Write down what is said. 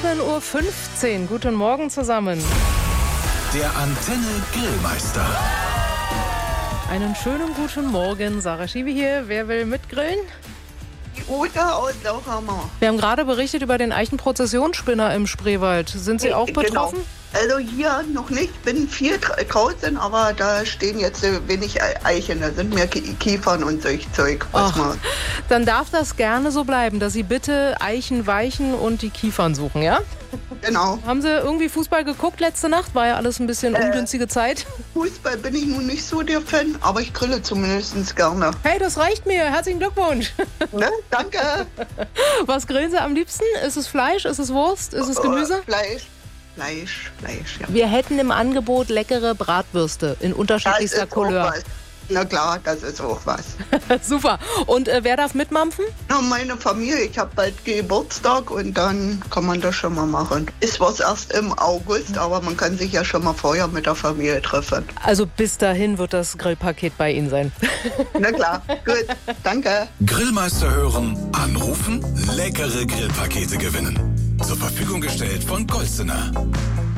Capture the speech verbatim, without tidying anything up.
siebzehn Uhr fünfzehn. Guten Morgen zusammen. Der Antenne Grillmeister. Einen schönen guten Morgen. Sarah Schiebe hier. Wer will mitgrillen? Oder aus Lauchhammer. Wir haben gerade berichtet über den Eichenprozessionsspinner im Spreewald. Sind Sie auch betroffen? Genau. Also hier noch nicht, bin viel draußen, aber da stehen jetzt wenig Eichen, da sind mehr Kiefern und solch Zeug. Was Ach, man dann darf das gerne so bleiben, dass Sie bitte Eichen weichen und die Kiefern suchen, ja? Genau. Haben Sie irgendwie Fußball geguckt letzte Nacht? War ja alles ein bisschen Äh, ungünstige Zeit. Fußball bin ich nun nicht so der Fan, aber ich grille zumindest gerne. Hey, das reicht mir. Herzlichen Glückwunsch. Ne? Danke. Was grillen Sie am liebsten? Ist es Fleisch? Ist es Wurst? Ist es Gemüse? Oh, Fleisch. Fleisch, Fleisch, ja. Wir hätten im Angebot leckere Bratwürste in unterschiedlichster Couleur. Na klar, das ist auch was. Super. Und äh, wer darf mitmampfen? Na, meine Familie, ich habe bald Geburtstag und dann kann man das schon mal machen. Ist was erst im August, aber man kann sich ja schon mal vorher mit der Familie treffen. Also bis dahin wird das Grillpaket bei Ihnen sein. Na klar, gut, danke. Grillmeister hören, anrufen, leckere Grillpakete gewinnen. Zur Verfügung gestellt von Golsener.